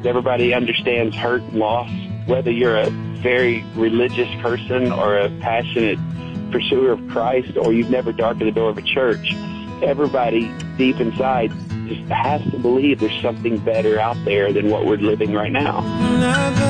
Everybody understands hurt and loss, whether you're a very religious person or a passionate pursuer of Christ or you've never darkened the door of a church. Everybody deep inside just has to believe there's something better out there than what we're living right now.